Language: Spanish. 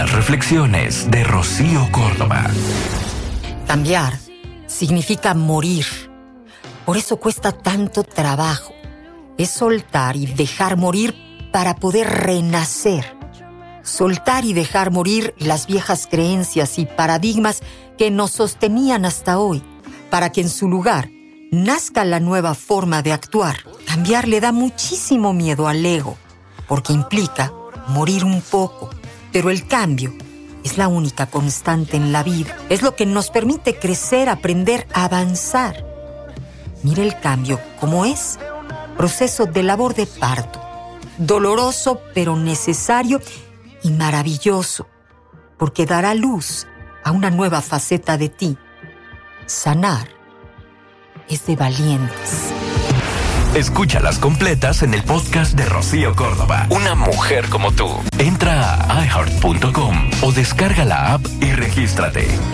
Las reflexiones de Rocío Córdoba. Cambiar significa morir. Por eso cuesta tanto trabajo. Es soltar y dejar morir para poder renacer. Soltar y dejar morir las viejas creencias y paradigmas que nos sostenían hasta hoy, para que en su lugar nazca la nueva forma de actuar. Cambiar le da muchísimo miedo al ego, porque implica morir un poco. Pero el cambio es la única constante en la vida. Es lo que nos permite crecer, aprender, avanzar. Mire el cambio como es. Proceso de labor de parto. Doloroso pero necesario y maravilloso, porque dará luz a una nueva faceta de ti. Sanar es de valientes. Escúchalas completas en el podcast de Rocío Córdoba. Una mujer como tú. Entra a iHeart.com o descarga la app y regístrate.